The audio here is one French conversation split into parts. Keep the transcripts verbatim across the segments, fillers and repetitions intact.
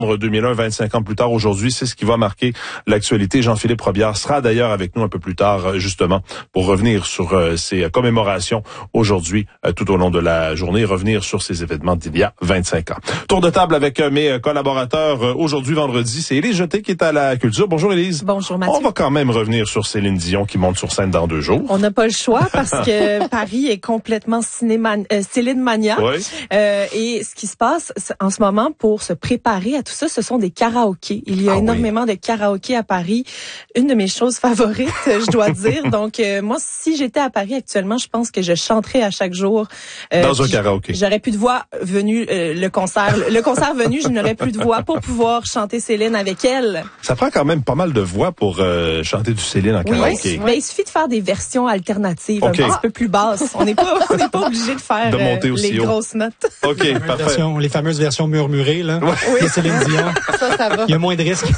deux mille un, vingt-cinq ans plus tard aujourd'hui, c'est ce qui va marquer l'actualité. Jean-Philippe Robillard sera d'ailleurs avec nous un peu plus tard, justement, pour revenir sur euh, ces commémorations aujourd'hui, euh, tout au long de la journée, revenir sur ces événements d'il y a vingt-cinq ans. Tour de table avec euh, mes collaborateurs euh, aujourd'hui, vendredi, c'est Élise Jeté qui est à la culture. Bonjour Élise. Bonjour Mathieu. On va quand même revenir sur Céline Dion qui monte sur scène dans deux jours. On n'a pas le choix parce que Paris est complètement cinéma, euh, Céline Mania. Oui. Euh, et ce qui se passe en ce moment pour se préparer à tout ça, ce sont des karaokés. Il y a ah énormément oui. de karaokés à Paris. Une de mes choses favorites, je dois dire. Donc, euh, moi, si j'étais à Paris actuellement, je pense que je chanterais à chaque jour. Euh, Dans un karaoké. J'aurais plus de voix venu euh, le concert. Le concert venu, je n'aurais plus de voix pour pouvoir chanter Céline avec elle. Ça prend quand même pas mal de voix pour euh, chanter du Céline en karaoké. Oui, mais il suffit de faire des versions alternatives okay. un petit peu plus basses. On n'est pas, on n'est pas obligé de faire de monter euh, aussi les haut. grosses notes. Ok, les, parfait. Versions, les fameuses versions murmurées là. Oui. De Céline Dion. Ça, ça va. Il y a moins de risques.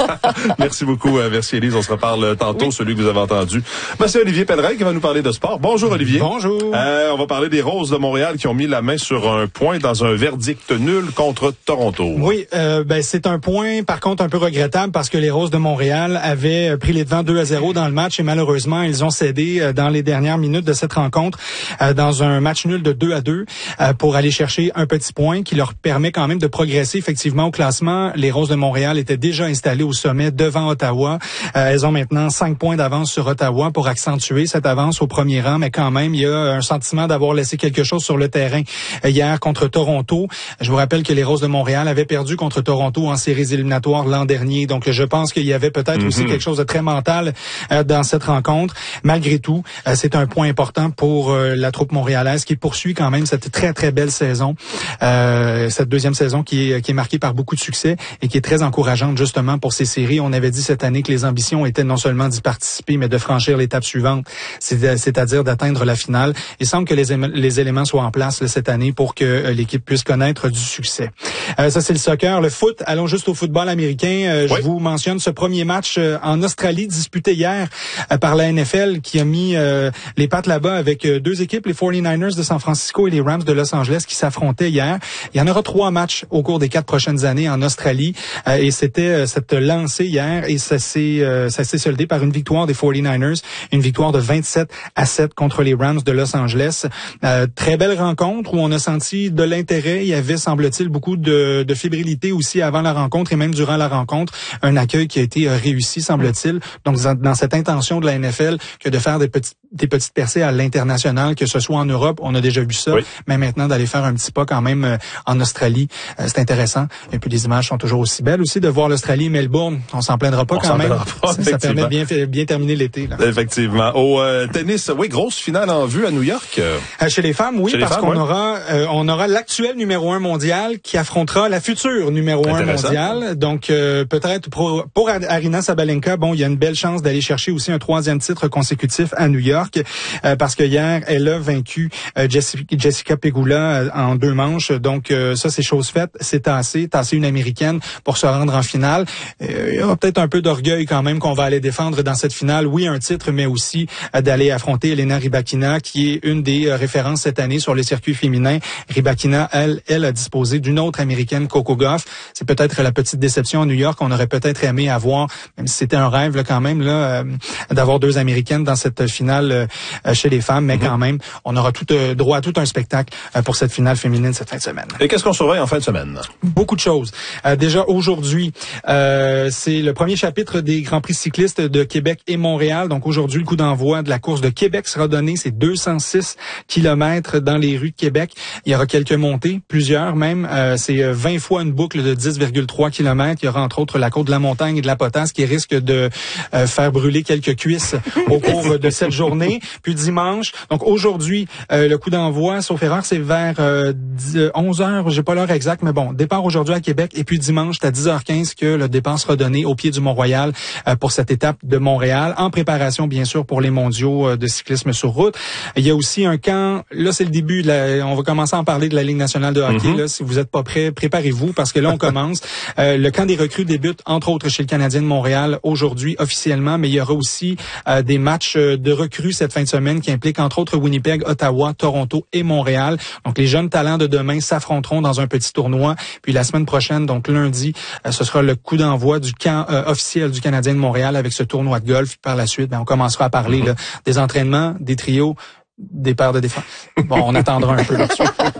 Merci beaucoup, euh, merci Élise. On se reparle tantôt, oui. celui que vous avez entendu. Ben, c'est Olivier Pellerin qui va nous parler de sport. Bonjour Olivier. Bonjour. Euh, on va parler des Roses de Montréal qui ont mis la main sur un point dans un verdict nul contre Toronto. Oui, euh, ben c'est un point par contre un peu regrettable parce que les Roses de Montréal avaient pris les devants deux à zéro dans le match et malheureusement ils ont cédé dans les dernières minutes de cette rencontre euh, dans un match nul de deux à deux euh, pour aller chercher un petit point qui leur permet quand même de progresser effectivement au classement. Les Roses de Montréal étaient déjà installées au sommet devant Ottawa. Euh, elles ont maintenant cinq points d'avance sur Ottawa pour accentuer cette avance au premier rang, mais quand même, il y a un sentiment d'avoir laissé quelque chose sur le terrain euh, hier contre Toronto. Je vous rappelle que les Roses de Montréal avaient perdu contre Toronto en séries éliminatoires l'an dernier, donc je pense qu'il y avait peut-être mm-hmm. aussi quelque chose de très mental euh, dans cette rencontre. Malgré tout, euh, c'est un point important pour euh, la troupe montréalaise qui poursuit quand même cette très très belle saison, euh, cette deuxième saison qui est qui est marquée par beaucoup de succès et qui est très encourageante justement pour ces séries. On avait dit cette année que les ambitions étaient non seulement d'y participer, mais de franchir l'étape suivante, c'est-à-dire d'atteindre la finale. Il semble que les, les éléments soient en place là, cette année pour que euh, l'équipe puisse connaître du succès. Euh, ça, c'est le soccer. Le foot, allons juste au football américain. Euh, oui. Je vous mentionne ce premier match euh, en Australie disputé hier euh, par la N F L qui a mis euh, les pattes là-bas avec euh, deux équipes, les forty-niners de San Francisco et les Rams de Los Angeles qui s'affrontaient hier. Il y en aura trois matchs au cours des quatre prochaines années en Australie euh, et c'était euh, cette lancée hier et ça s'est euh, ça s'est soldé par une victoire des forty-niners, une victoire de vingt-sept à sept contre les Rams de Los Angeles. Euh, très belle rencontre où on a senti de l'intérêt. Il y avait, semble-t-il, beaucoup de, de fébrilité aussi avant la rencontre et même durant la rencontre. Un accueil qui a été euh, réussi, semble-t-il. Donc, dans cette intention de la N F L que de faire des petites des petites percées à l'international, que ce soit en Europe, on a déjà vu ça, oui. mais maintenant d'aller faire un petit pas quand même euh, en Australie, euh, c'est intéressant. Et puis les images sont toujours aussi belles aussi de voir l'Australie et Melbourne. On s'en plaindra pas on quand même. Pas, ça, ça permet de bien, bien terminer l'été. Là. Effectivement. Au euh, tennis, oui, grosse finale en vue à New York. Euh, chez les femmes, oui, parce qu'on ouais. aura euh, on aura l'actuel numéro un mondial qui affrontera la future numéro un mondial. Donc euh, peut-être pour, pour Aryna Sabalenka, bon, il y a une belle chance d'aller chercher aussi un troisième titre consécutif à New York. Euh, parce que hier, elle a vaincu euh, Jessica, Jessica Pegula euh, en deux manches. Donc, euh, ça, c'est chose faite. C'est tassé. Tassé une Américaine pour se rendre en finale. Euh, il y aura peut-être un peu d'orgueil quand même qu'on va aller défendre dans cette finale. Oui, un titre, mais aussi euh, d'aller affronter Elena Rybakina, qui est une des euh, références cette année sur le circuit féminin. Rybakina, elle, elle a disposé d'une autre Américaine, Coco Gauff. C'est peut-être la petite déception à New York. On aurait peut-être aimé avoir, même si c'était un rêve là, quand même, là, euh, d'avoir deux Américaines dans cette finale euh, chez les femmes, mais mm-hmm. quand même, on aura tout euh, droit à tout un spectacle euh, pour cette finale féminine cette fin de semaine. Et qu'est-ce qu'on surveille en fin de semaine? Beaucoup de choses. Euh, déjà aujourd'hui, euh, c'est le premier chapitre des Grands Prix cyclistes de Québec et Montréal. Donc aujourd'hui, le coup d'envoi de la course de Québec sera donné. C'est deux cent six kilomètres dans les rues de Québec. Il y aura quelques montées, plusieurs même. Euh, c'est vingt fois une boucle de dix virgule trois kilomètres. Il y aura entre autres la côte de la Montagne et de la Potasse qui risque de euh, faire brûler quelques cuisses au cours de cette journée. Puis dimanche, donc aujourd'hui, euh, le coup d'envoi, sauf erreur, c'est vers euh, onze heures, j'ai pas l'heure exacte, mais bon, départ aujourd'hui à Québec, et puis dimanche, c'est à dix heures quinze que le départ sera donné au pied du Mont-Royal euh, pour cette étape de Montréal, en préparation bien sûr pour les mondiaux euh, de cyclisme sur route. Il y a aussi un camp, là c'est le début, de la, on va commencer à en parler de la Ligue nationale de hockey, mm-hmm. là, si vous êtes pas prêts, préparez-vous, parce que là on commence. Euh, le camp des recrues débute, entre autres, chez le Canadien de Montréal aujourd'hui officiellement, mais il y aura aussi euh, des matchs de recrues cette fin de semaine qui impliquent entre autres Winnipeg, Ottawa, Toronto et Montréal. Donc les jeunes talents de demain s'affronteront dans un petit tournoi. Puis la semaine prochaine, prochaine, donc lundi, euh, ce sera le coup d'envoi du camp euh, officiel du Canadien de Montréal avec ce tournoi de golf. Par la suite, ben, on commencera à parler mm-hmm. là, des entraînements, des trios, des paires de défense. Bon, on attendra un peu là-dessus.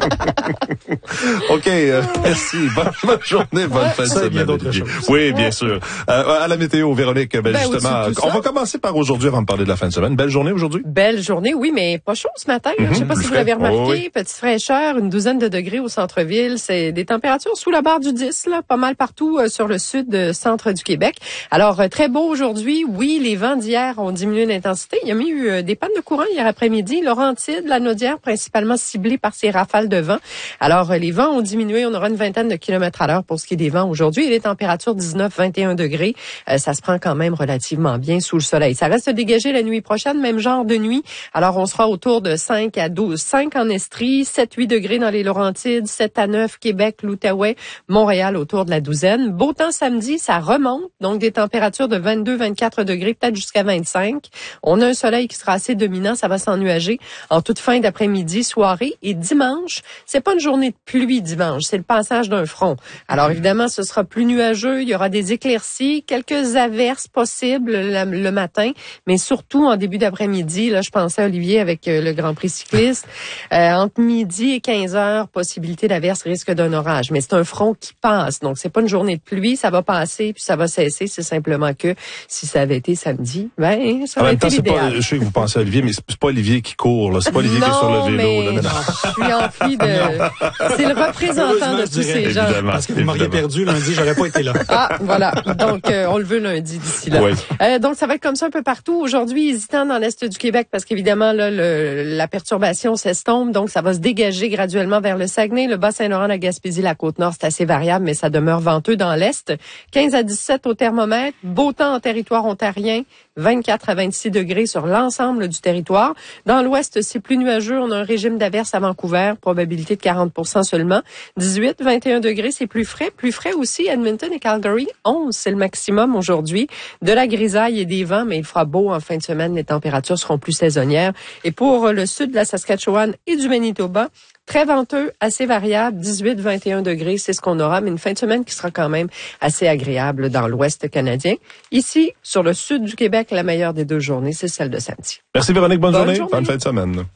OK, euh, merci. Bonne, bonne journée, bonne ouais, fin de semaine. Bien d'autres choses. Oui, bien sûr. Euh, à la météo, Véronique, ben, ben justement, on va commencer par aujourd'hui avant de parler de la fin de semaine. Belle journée aujourd'hui? Belle journée, oui, mais pas chaud ce matin. Mm-hmm, je sais pas si vous l'avez remarqué. Oh, oui. Petite fraîcheur, une douzaine de degrés au centre-ville. C'est des températures sous la barre du dix, là, pas mal partout euh, sur le sud euh, centre du Québec. Alors, euh, très beau aujourd'hui. Oui, les vents d'hier ont diminué d'intensité. Il y a eu euh, des pannes de courant hier après-midi. Laurentides, la Naudière, principalement ciblée par ces rafales de vent. Alors, les vents ont diminué. On aura une vingtaine de kilomètres à l'heure pour ce qui est des vents aujourd'hui. Et les températures dix-neuf à vingt et un degrés. Euh, ça se prend quand même relativement bien sous le soleil. Ça reste dégagé la nuit prochaine, même genre de nuit. Alors, on sera autour de cinq à douze. cinq en Estrie, sept à huit degrés dans les Laurentides, sept à neuf Québec, l'Outaouais, Montréal autour de la douzaine. Beau temps samedi, ça remonte. Donc, des températures de vingt-deux à vingt-quatre degrés, peut-être jusqu'à vingt-cinq. On a un soleil qui sera assez dominant. Ça va s'ennuager en toute fin d'après-midi, soirée. Et dimanche, c'est pas une journée de pluie dimanche, c'est le passage d'un front. Alors évidemment, ce sera plus nuageux, il y aura des éclaircies, quelques averses possibles le, le matin, mais surtout en début d'après-midi, là je pensais à Olivier avec euh, le Grand Prix cycliste, euh, entre midi et quinze heures, possibilité d'averse, risque d'un orage, mais c'est un front qui passe, donc c'est pas une journée de pluie, ça va passer puis ça va cesser, c'est simplement que si ça avait été samedi, ben ça aurait été l'idéal. Pas, je sais que vous pensez à Olivier, mais c'est pas Olivier qui court, là, c'est pas Olivier non, qui est sur le vélo. Mais là, mais non, je suis empli de... C'est le représentant de tous ces gens. Parce que vous m'auriez perdu lundi, j'aurais pas été là. Ah, voilà. Donc, euh, on le veut lundi d'ici là. Oui. Euh, donc, ça va être comme ça un peu partout. Aujourd'hui, hésitant dans l'est du Québec parce qu'évidemment, là, le, la perturbation s'estompe. Donc, ça va se dégager graduellement vers le Saguenay, le Bas-Saint-Laurent, la Gaspésie, la Côte-Nord. C'est assez variable, mais ça demeure venteux dans l'est. quinze à dix-sept au thermomètre. Beau temps en territoire ontarien. vingt-quatre à vingt-six degrés sur l'ensemble du territoire. Dans l'ouest, c'est plus nuageux. On a un régime d'averse à Vancouver. Probabilité de quarante pour cent seulement. dix-huit à vingt et un degrés, c'est plus frais. Plus frais aussi, Edmonton et Calgary. onze, c'est le maximum aujourd'hui. De la grisaille et des vents, mais il fera beau en fin de semaine. Les températures seront plus saisonnières. Et pour le sud de la Saskatchewan et du Manitoba, très venteux, assez variable, dix-huit à vingt et un degrés, c'est ce qu'on aura, mais une fin de semaine qui sera quand même assez agréable dans l'ouest canadien. Ici, sur le sud du Québec, la meilleure des deux journées, c'est celle de samedi. Merci Véronique, bonne, bonne journée. journée, bonne fin de semaine.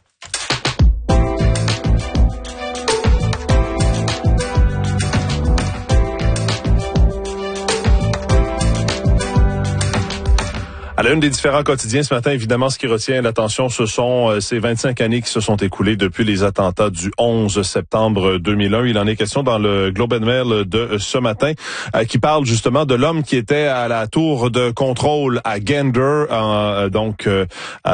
À la une des différents quotidiens ce matin, évidemment, ce qui retient l'attention, ce sont euh, ces vingt-cinq années qui se sont écoulées depuis les attentats du onze septembre deux mille un. Il en est question dans le Globe and Mail de ce matin, euh, qui parle justement de l'homme qui était à la tour de contrôle à Gander, euh, donc euh,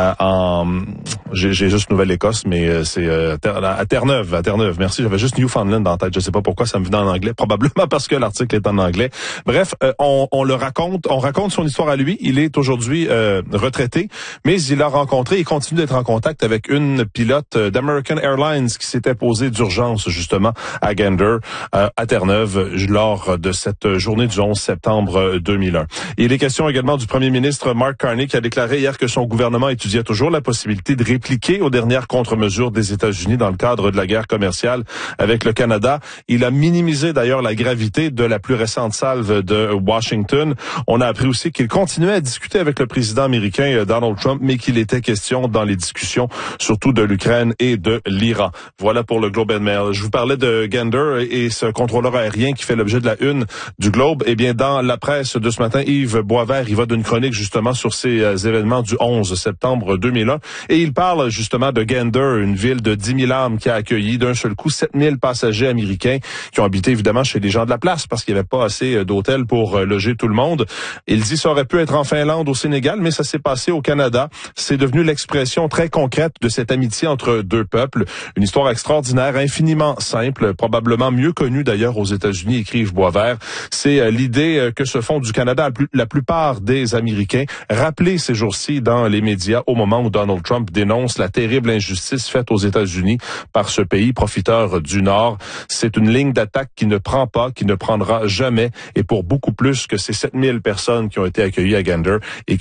en, j'ai, j'ai juste Nouvelle-Écosse, mais euh, c'est euh, à Terre-Neuve, à Terre-Neuve. Merci, j'avais juste Newfoundland en tête. Je sais pas pourquoi ça me venait en anglais, probablement parce que l'article est en anglais. Bref, euh, on, on le raconte, on raconte son histoire à lui. Il est aujourd'hui Euh, retraité, mais il a rencontré et continue d'être en contact avec une pilote d'American Airlines qui s'était posée d'urgence justement à Gander, euh, à Terre-Neuve, lors de cette journée du onze septembre deux mille un. Il est question également du premier ministre Mark Carney qui a déclaré hier que son gouvernement étudiait toujours la possibilité de répliquer aux dernières contre-mesures des États-Unis dans le cadre de la guerre commerciale avec le Canada. Il a minimisé d'ailleurs la gravité de la plus récente salve de Washington. On a appris aussi qu'il continuait à discuter avec le président américain Donald Trump, mais qu'il était question dans les discussions, surtout de l'Ukraine et de l'Iran. Voilà pour le Globe and Mail. Je vous parlais de Gander et ce contrôleur aérien qui fait l'objet de la une du Globe. Eh bien, dans la presse de ce matin, Yves Boisvert, il va d'une chronique justement sur ces euh, événements du onze septembre deux mille un. Et il parle justement de Gander, une ville de dix mille âmes qui a accueilli d'un seul coup sept mille passagers américains qui ont habité évidemment chez les gens de la place parce qu'il n'y avait pas assez d'hôtels pour euh, loger tout le monde. Il dit ça aurait pu être en Finlande, au Sénégal, mais ça s'est passé au Canada. C'est devenu l'expression très concrète de cette amitié entre deux peuples. Une histoire extraordinaire, infiniment simple, probablement mieux connue d'ailleurs aux États-Unis, écrit Yves Boisvert. C'est l'idée que se font du Canada la plupart des Américains, rappelée ces jours-ci dans les médias au moment où Donald Trump dénonce la terrible injustice faite aux États-Unis par ce pays profiteur du Nord. C'est une ligne d'attaque qui ne prend pas, qui ne prendra jamais, et pour beaucoup plus que ces sept mille personnes qui ont été accueillies à Gander et qui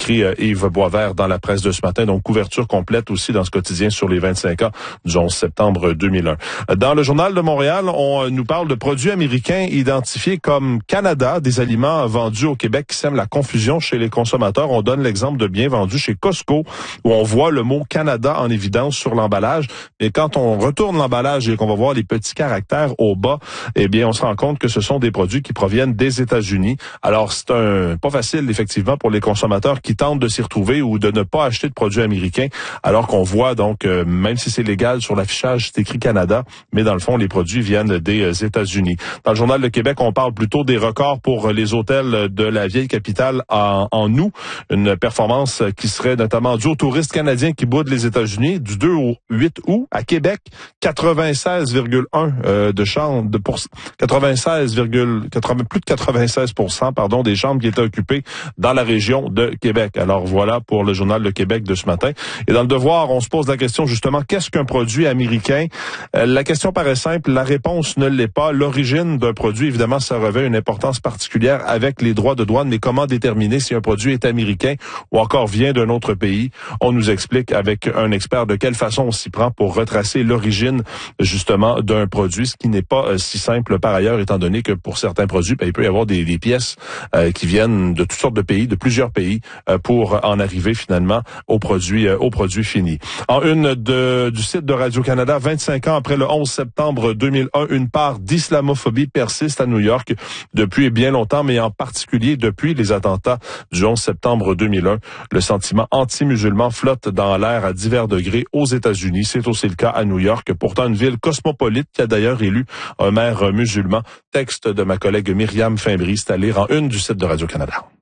écrit euh, Yves Boisvert dans la presse de ce matin. Donc, couverture complète aussi dans ce quotidien sur les vingt-cinq ans du onze septembre deux mille un. Dans le Journal de Montréal, on nous parle de produits américains identifiés comme Canada, des aliments vendus au Québec qui sèment la confusion chez les consommateurs. On donne l'exemple de biens vendus chez Costco, où on voit le mot Canada en évidence sur l'emballage. Et quand on retourne l'emballage et qu'on va voir les petits caractères au bas, eh bien, on se rend compte que ce sont des produits qui proviennent des États-Unis. Alors, c'est un pas facile, effectivement, pour les consommateurs qui tentent de s'y retrouver ou de ne pas acheter de produits américains, alors qu'on voit donc, euh, même si c'est légal sur l'affichage, c'est écrit Canada, mais dans le fond, les produits viennent des États-Unis. Dans le Journal de Québec, on parle plutôt des records pour les hôtels de la vieille capitale en, en août. Une performance qui serait notamment due aux touristes canadiens qui boudent les États-Unis. Du deux au huit août, à Québec, quatre-vingt-seize virgule un euh, de chambres, de pour, quatre-vingt-seize, quatre-vingts, plus de quatre-vingt-seize pour cent pardon, des chambres qui étaient occupées dans la région de Québec. Alors voilà pour le Journal de Québec de ce matin. Et dans le Devoir, on se pose la question justement, qu'est-ce qu'un produit américain? Euh, la question paraît simple, la réponse ne l'est pas. L'origine d'un produit, évidemment, ça revêt une importance particulière avec les droits de douane, mais comment déterminer si un produit est américain ou encore vient d'un autre pays? On nous explique avec un expert de quelle façon on s'y prend pour retracer l'origine justement d'un produit, ce qui n'est pas euh, si simple par ailleurs, étant donné que pour certains produits, ben, il peut y avoir des, des pièces euh, qui viennent de toutes sortes de pays, de plusieurs pays, euh, pour en arriver finalement au produit, euh, au produit fini. En une de, du site de Radio-Canada, vingt-cinq ans après le onze septembre deux mille un, une part d'islamophobie persiste à New York depuis bien longtemps, mais en particulier depuis les attentats du onze septembre deux mille un. Le sentiment anti-musulman flotte dans l'air à divers degrés aux États-Unis. C'est aussi le cas à New York, pourtant une ville cosmopolite qui a d'ailleurs élu un maire musulman. Texte de ma collègue Myriam Fimbry, c'est à lire en une du site de Radio-Canada.